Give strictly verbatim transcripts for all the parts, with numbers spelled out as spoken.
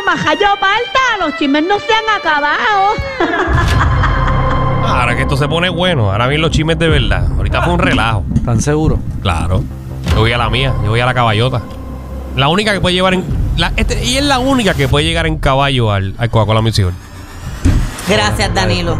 majayo falta, los chismes no se han acabado. Ahora que esto se pone bueno, ahora vienen los chismes de verdad. Ahorita fue un relajo. ¿Están seguros? Claro. Yo voy a la mía, yo voy a la caballota. La única que puede llevar en... La, este, y es la única que puede llegar en caballo al, al Coca-Cola Music. Gracias, Danilo.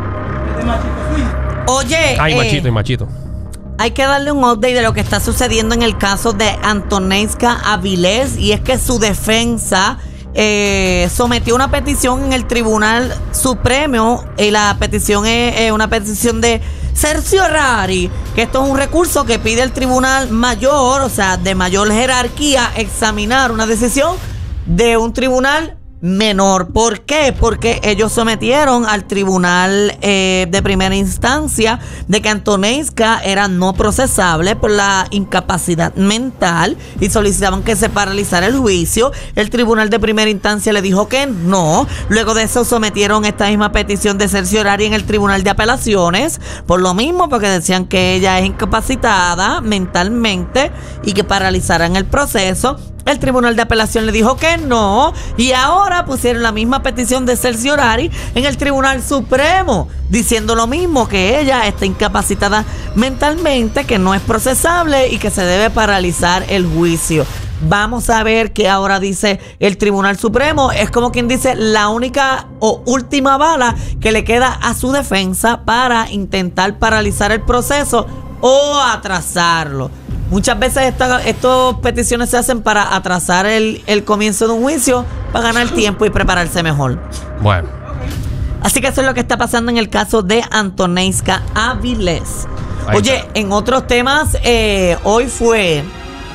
Oye, Ay, eh, machito y machito. hay que darle un update de lo que está sucediendo en el caso de Antoneska Avilés, y es que su defensa eh, sometió una petición en el Tribunal Supremo, y la petición es eh, una petición de cerciorari, que esto es un recurso que pide el Tribunal Mayor, o sea, de mayor jerarquía, examinar una decisión de un tribunal menor. ¿Por qué? Porque ellos sometieron al tribunal eh, de primera instancia de que Antoneska era no procesable por la incapacidad mental y solicitaban que se paralizara el juicio. El tribunal de primera instancia le dijo que no. Luego de eso sometieron esta misma petición de cerciorari en el tribunal de apelaciones por lo mismo, porque decían que ella es incapacitada mentalmente y que paralizaran el proceso. El tribunal de apelación le dijo que no, y ahora pusieron la misma petición de cerciorari en el Tribunal Supremo, diciendo lo mismo, que ella está incapacitada mentalmente, que no es procesable y que se debe paralizar el juicio. Vamos a ver qué ahora dice el Tribunal Supremo. Es como quien dice la única o última bala que le queda a su defensa para intentar paralizar el proceso o atrasarlo. Muchas veces estas estas peticiones se hacen para atrasar el, el comienzo de un juicio, para ganar tiempo y prepararse mejor. Bueno. Así que eso es lo que está pasando en el caso de Antoneska Avilés. Ahí Oye, está. en otros temas, eh, hoy fue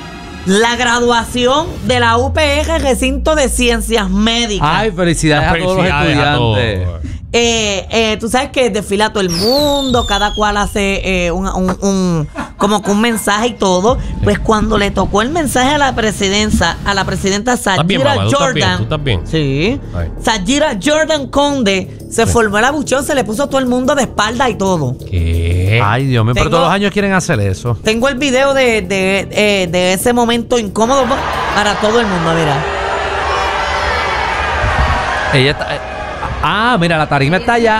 la graduación de la U P R, Recinto de Ciencias Médicas. Ay, felicidades, a todos los Felicidades a estudiantes. todos. Eh, eh, tú sabes que desfila todo el mundo, cada cual hace eh, un, un, un como que un mensaje y todo. Pues cuando le tocó el mensaje a la presidencia, a la presidenta ¿Estás bien, Sayira mamá? ¿Tú estás bien? Jordan, ¿Tú estás bien? sí, Ay. Sayira Jordan Conde, se Sí. formó el abucheo, se le puso todo el mundo de espalda y todo. ¿Qué? Ay, Dios mío, pero Tengo- todos los años quieren hacer eso. Tengo el video de, de, eh, de ese momento incómodo para todo el mundo, mira. Ella está. eh, ah, mira, la tarima está allá.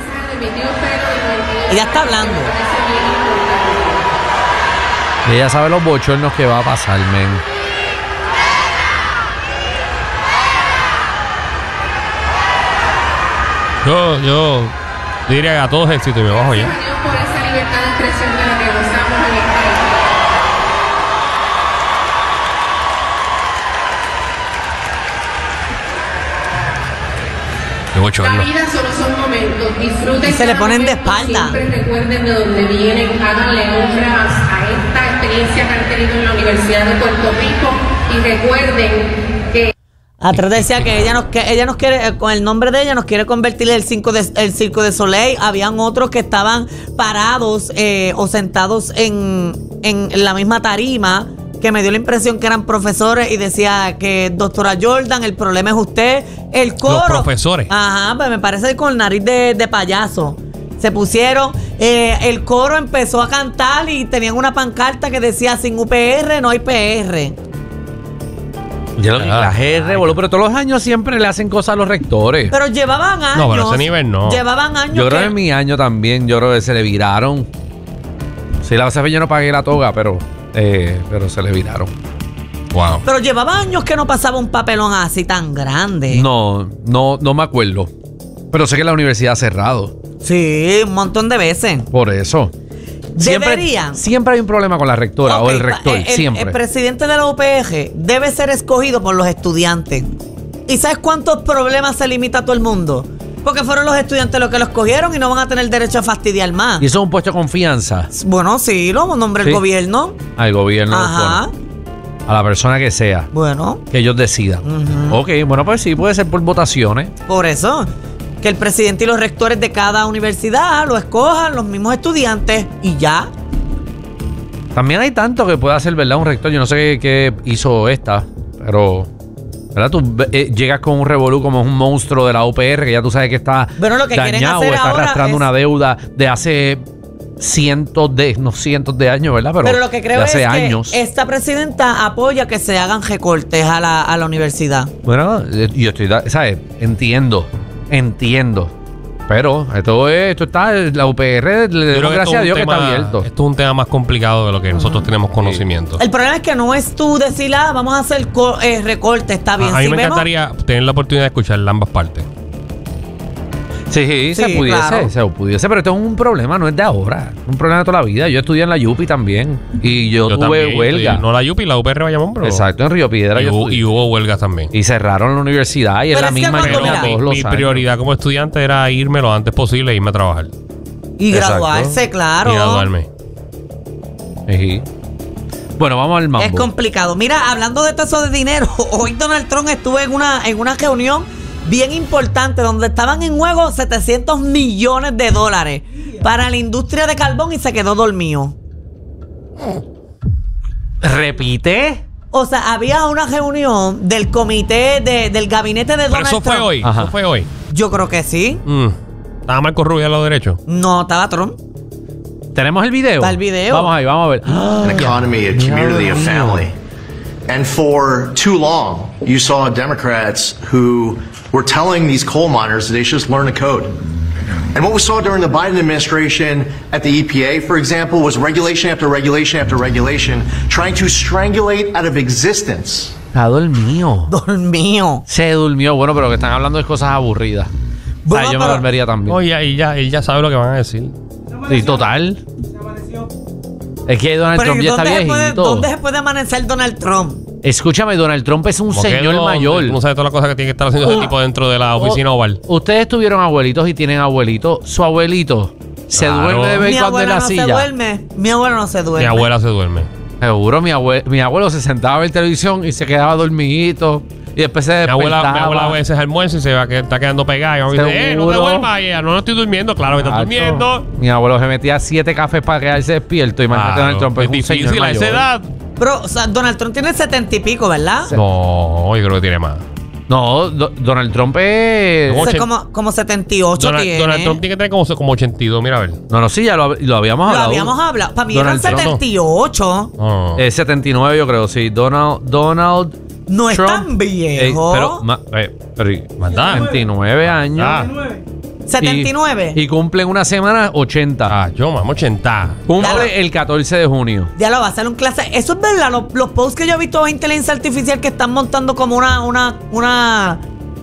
Ella está hablando. Ella sabe los bochornos que va a pasar, men. Yo, yo diría que a todos éxito y me bajo ya. por esa libertad de expresión de la que gozamos en el país. Qué bochorno. La vida solo son momentos, disfruten. Y se le cada ponen de momento, espalda. Siempre recuerden de dónde vienen, háganle honras a esta experiencia que han tenido en la Universidad de Puerto Rico y recuerden que Atrás decía que ella nos, que ella nos quiere, eh, con el nombre de ella, nos quiere convertir en el, cinco de, el Circo de Soleil. Habían otros que estaban parados eh, o sentados en, en la misma tarima, que me dio la impresión que eran profesores y decía que doctora Jordan, el problema es usted. El coro. Los profesores. Ajá, pues me parece con nariz de, de payaso. Se pusieron, eh, el coro empezó a cantar y tenían una pancarta que decía sin U P R no hay P R. Yo, la G R, boludo, pero todos los años siempre le hacen cosas a los rectores. Pero llevaban años. No, pero ese nivel no. Llevaban años. Yo creo que- que en mi año también, yo creo que se le viraron. Sí, la verdad es que yo no pagué la toga, pero, eh, pero se le viraron. Wow. Pero llevaba años que no pasaba un papelón así tan grande. No, no, no me acuerdo. Pero sé que la universidad ha cerrado. Sí, un montón de veces. Por eso. Siempre, Deberían. siempre hay un problema con la rectora Ok, o el rector, el, el- siempre. El presidente de la U P R debe ser escogido por los estudiantes. ¿Y sabes cuántos problemas se limita a todo el mundo? Porque fueron los estudiantes los que lo escogieron y no van a tener derecho a fastidiar más. Y eso es un puesto de confianza Bueno, sí, lo nombra Sí. el gobierno. al gobierno. Ajá. bueno, a la persona que sea, Bueno, que ellos decidan. Ujú. Ok, bueno, pues sí, puede ser por votaciones. por eso. Que el presidente y los rectores de cada universidad lo escojan los mismos estudiantes y ya. También hay tanto que puede hacer, ¿verdad? Un rector. Yo no sé qué, qué hizo esta, pero, ¿verdad? Tú eh, llegas con un revolú como un monstruo de la U P R, que ya tú sabes que está Bueno, lo que quieren dañado o hacer está ahora arrastrando es- una deuda de hace cientos de, no cientos de años, ¿verdad? Pero, Pero lo que creo de es hace que años. esta presidenta apoya que se hagan recortes a la, a la universidad. Bueno, yo estoy, ¿sabes? Entiendo, entiendo. Pero esto, es, esto está, la U P R, le Yo creo damos que gracias a esto Dios es que un está tema- abierto. Esto es un tema más complicado de lo que nosotros tenemos conocimiento. El problema es que no es tú decir, ah, vamos a hacer co- eh, recortes, está bien. A, a mí Si me vemos- encantaría tener la oportunidad de escuchar ambas partes. Sí, sí, se Sí, pudiese, claro. se pudiese, pero esto es un problema, no es de ahora. Es un problema de toda la vida. Yo estudié en la Yupi también. Y yo, Yo tuve también, huelga. No la Yupi, la U P R Bayamón, pero. Exacto, en Río Piedra Y yo hubo, estudié. y hubo huelgas también. Y cerraron la universidad y es Pero la es que misma cuando, que mira, mi, todos los mi años. prioridad como estudiante era irme lo antes posible e irme a trabajar. Y Exacto. graduarse, claro. Y graduarme. Ejí. Bueno, vamos al mambo. Es complicado. Mira, hablando de todo eso de dinero, hoy Donald Trump estuvo en una, en una reunión bien importante donde estaban en juego setecientos millones de dólares para la industria de carbón y se quedó dormido. ¿Repite? O sea, había una reunión del comité de- del gabinete de Pero Donald eso Trump. fue hoy. Ajá. Eso fue hoy. Yo creo que sí. Mm. Estaba Marco Rubio a los derechos. No, estaba Trump. ¿Tenemos el video? Está el video. Vamos ahí, vamos a ver. an economy, a community, a family. And for too long, you saw Democrats who were telling these coal miners that they should just learn to code. And what we saw during the Biden administration at the E P A, for example, was regulation after regulation after regulation trying to strangulate out of existence Está dormido. Dormido. Se durmió. Bueno, pero que están hablando de cosas aburridas. O sea, Bueno, yo me pero- dormiría también. Oye, y ya, él ya sabe lo que van a decir. Y total. Es que Donald Pero Trump ¿y ya está dónde, se puede, viejito. ¿dónde se puede amanecer Donald Trump? Escúchame, Donald Trump es un ¿Cómo que señor no? mayor. Tú no sabes todas las cosas que tiene que estar haciendo ese Oh. tipo dentro de la oficina Oh, oval. Ustedes tuvieron abuelitos y tienen abuelitos. Su abuelito se Claro. duerme de vez Mi en cuando en abuela la no silla. se duerme. Mi abuela no se duerme. Mi abuela se duerme. Seguro, mi, abue- mi abuelo se sentaba a ver televisión y se quedaba dormidito. Y después se Mi despertaba. abuela, mi abuela a veces almuerza y se va que está quedando pegada. Y me dice, eh, no te Seguro. duermas. Y ella, no, no estoy durmiendo. Claro que estás Chacho, durmiendo. Mi abuelo se metía siete cafés para quedarse despierto. Imagínate, Claro, Donald Trump es es un difícil señor a esa mayor. edad. Pero, o sea, Donald Trump tiene setenta y pico, ¿verdad? No, yo creo que tiene más. No, Do- Donald Trump es... ¿Cómo? O sea, ochen- como, como setenta y ocho Donald, tiene. Donald Trump tiene que tener como, como ochenta y dos. Mira, a ver. No, no, sí, ya lo, lo habíamos Lo hablado. habíamos hablado. Para mí Donald eran Trump, no. setenta y ocho. No. Es setenta y nueve, yo creo, sí. Donald, Donald No es Trump. tan viejo. Eh, pero, ma- eh, pero y- ¿Verdad? setenta y nueve años. Ah, setenta y nueve. Y, y cumplen una semana ochenta. ah, yo, mamá, ochenta. Cumple Claro. el catorce de junio. Ya lo va a hacer un clase. Eso es verdad. Los, los posts que yo he visto de inteligencia artificial que están montando como una, una, una,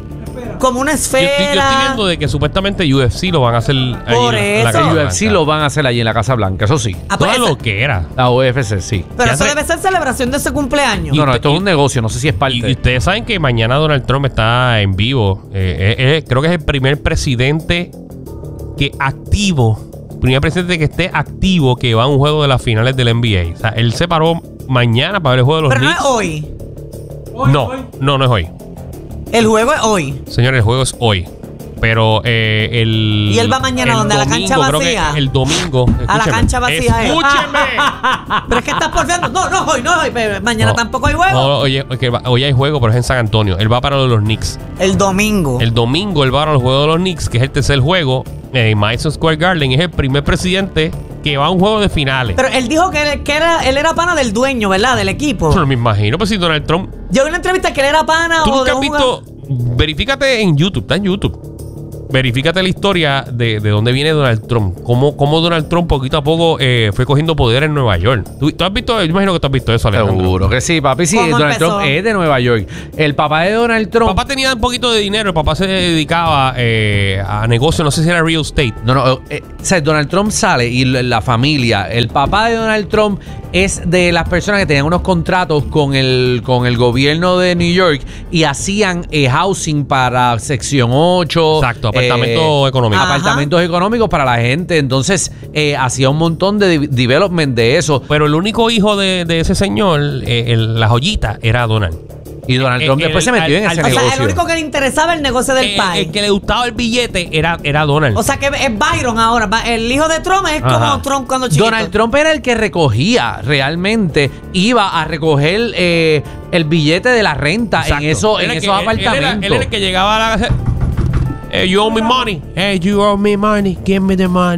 como una Yo estoy, yo esfera. estoy viendo de que supuestamente U F C lo van a hacer ahí Por en la eso. Casa El Blanca. U F C lo van a hacer allí en la Casa Blanca, eso sí. Ah, pues Toda ese- lo que era. La U F C, sí. pero Ya eso tre- debe ser celebración de ese cumpleaños. No, no, usted- esto es un negocio, no sé si es parte. Y, y ustedes saben que mañana Donald Trump está en vivo. Eh, eh, eh, creo que es el primer presidente que activo, primer presidente que esté activo que va a un juego de las finales del N B A. O sea, él se paró mañana para ver el juego de los Pero no es Knicks. hoy. No, no, no es hoy. El juego es hoy. Señores, el juego es hoy. Pero eh, el. ¿Y él va mañana el dónde? ¿A la cancha domingo, creo vacía? que el domingo. A la escúcheme, cancha vacía es. ¡Escúcheme! Pero es que estás porfiando. No, no es hoy, no es hoy. pero Mañana No, tampoco hay juego. No, oye, que va- hoy hay juego, pero es en San Antonio. Él va para lo de los Knicks. El domingo. El domingo él va para los juegos de los Knicks, que es el tercer juego en Madison Square Garden. Es el primer presidente que va a un juego de finales. Pero él dijo que, él, que era, él era pana del dueño, ¿verdad? Del equipo. Pero me imagino, pues si Donald Trump. Yo vi una entrevista que él era pana Tú o de nunca has un visto. Verifícate en YouTube, está en YouTube. Verifícate la historia de, de dónde viene Donald Trump. Cómo, cómo Donald Trump poquito a poco eh, fue cogiendo poder en Nueva York. ¿Tú, tú has visto? Yo imagino que tú has visto eso, Alejandro. Seguro que sí, papi. Sí, ¿Cómo Donald empezó? Trump es de Nueva York. El papá de Donald Trump. Papá tenía un poquito de dinero. El papá se dedicaba eh, a negocio. No sé si era real estate. No, no, eh, o sea, Donald Trump sale y la, la familia, el papá de Donald Trump es de las personas que tenían unos contratos con el, con el gobierno de New York y hacían eh, housing para sección ocho. Exacto, apartamentos económicos. Ajá. Apartamentos económicos para la gente. Entonces, eh, hacía un montón de de- development de eso. Pero el único hijo de, de ese señor, eh, el- la joyita, era Donald. Y Donald Eh, Trump eh, después se el- metió en al- ese al- O sea, negocio. el único que le interesaba el negocio del Eh, país. el que le gustaba el billete era, era Donald. O sea que es Byron ahora. Va- El hijo de Trump es como Ajá. Trump cuando chiquito. Donald Trump era el que recogía, realmente iba a recoger eh, el billete de la renta Exacto. en, eso, Él en era el esos que- él- él era- apartamentos. Él era el que llegaba a la casa. Hey, you owe me money. Hey, you owe me money. Give me the money.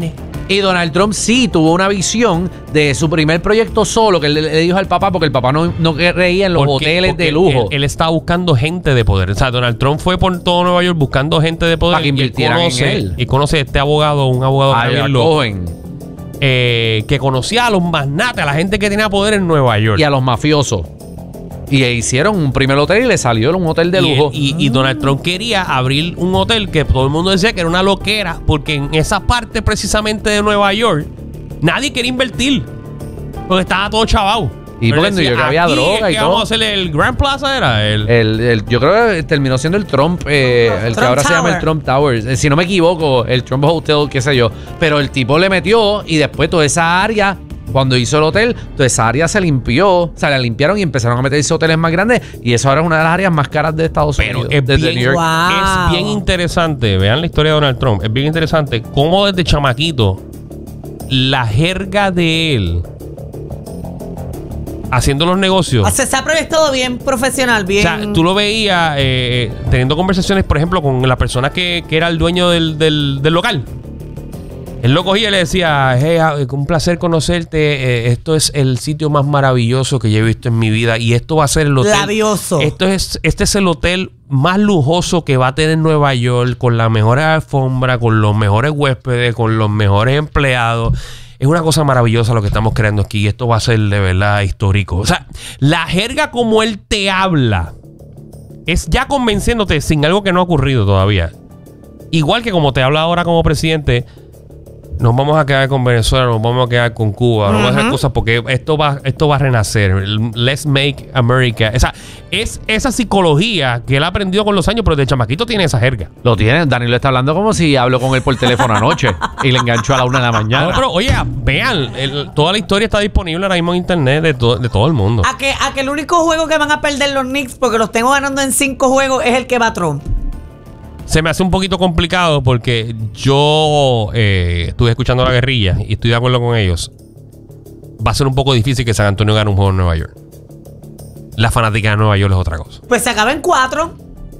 Y Donald Trump sí tuvo una visión de su primer proyecto solo que él le, le dijo al papá porque el papá no, no creía en los Porque- hoteles porque de lujo. Él, él estaba buscando gente de poder. O sea, Donald Trump fue por todo Nueva York buscando gente de poder. Para que y él invirtieran en conoce, él. Y conoce a este abogado, un abogado Ah, bien ya loco, cogen. eh, que conocía a los magnates, a la gente que tenía poder en Nueva York. Y a los mafiosos. Y hicieron un primer hotel y le salió un hotel de Y lujo. él- Y, y Donald Trump quería abrir un hotel que todo el mundo decía que era una loquera, porque en esa parte precisamente de Nueva York nadie quería invertir, porque estaba todo chavado. Y Pero porque en decía, New York había "Aquí droga es y que todo". vamos a hacer el Grand Plaza, era el, El, el- yo creo que terminó siendo el Trump, eh, el que Trump ahora se llama el Tower. Trump Towers. Eh, si no me equivoco, el Trump Hotel, qué sé yo. Pero el tipo le metió y después toda esa área, cuando hizo el hotel, toda esa área se limpió. O sea, la limpiaron y empezaron a meterse hoteles más grandes. Y eso ahora es una de las áreas más caras de Estados Pero Unidos. es desde bien, New York. Wow. es bien interesante, vean la historia de Donald Trump, es bien interesante cómo desde chamaquito la jerga de él haciendo los negocios. Se, se ha proyectado bien profesional, O bien. sea, tú lo veías eh, teniendo conversaciones, por ejemplo, con la persona que, que era el dueño del, del- del local. Él lo cogía y le decía, hey, ah, un placer conocerte. eh, esto es el sitio más maravilloso que yo he visto en mi vida. Y esto va a ser el hotel. Labioso. Esto es, este es el hotel más lujoso que va a tener Nueva York, con la mejor alfombra, con los mejores huéspedes, con los mejores empleados. Es una cosa maravillosa lo que estamos creando aquí. Y esto va a ser de verdad histórico. O sea, la jerga como él te habla es ya convenciéndote sin algo que no ha ocurrido todavía. Igual que como te habla ahora como presidente, nos vamos a quedar con Venezuela, nos vamos a quedar con Cuba, nos vamos a hacer cosas porque esto va, esto va a renacer. Let's make America. O sea, es esa psicología que él ha aprendido con los años, pero de chamaquito tiene esa jerga. Lo tiene. Danilo está hablando como si habló con él por teléfono anoche y le enganchó a la una de la mañana. No, pero oye, vean, el- toda la historia está disponible ahora mismo en internet de, to- de todo el mundo. A que, a que el único juego que van a perder los Knicks, porque los tengo ganando en cinco juegos, es el que va Trump. Se me hace un poquito complicado porque yo eh, estuve escuchando La Guerrilla y estoy de acuerdo con ellos. Va a ser un poco difícil que San Antonio gane un juego en Nueva York. La fanática de Nueva York es otra cosa. Pues se acaba en cuatro.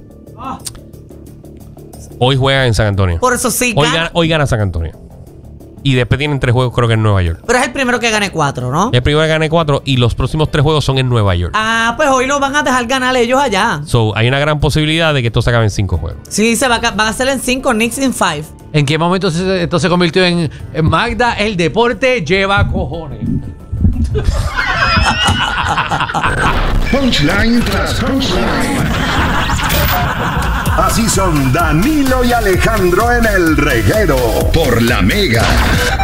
Hoy juega en San Antonio. Por eso sí. Hoy gana. gana, hoy gana San Antonio. Y después tienen tres juegos, creo que en Nueva York. Pero es el primero que gane cuatro, ¿no? El primero que gane cuatro y los próximos tres juegos son en Nueva York. Ah, pues hoy lo van a dejar ganar ellos allá. So, hay una gran posibilidad de que esto se acabe en cinco juegos. Sí, se va a, ca- van a hacer en cinco, Knicks en five. ¿En qué momento se- esto se convirtió en en Magda, el deporte lleva cojones? Punchline tras punchline. Así son Danilo y Alejandro en el reguero por la Mega.